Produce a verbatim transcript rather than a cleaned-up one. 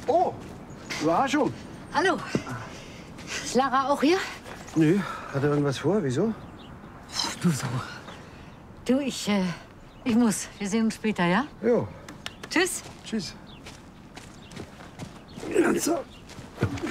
Oh, Überraschung. Hallo. Ist Lara auch hier? Nö, hat er irgendwas vor? Wieso? Du so. Du, ich, äh, ich muss. Wir sehen uns später, ja? Jo. Tschüss. Tschüss. So.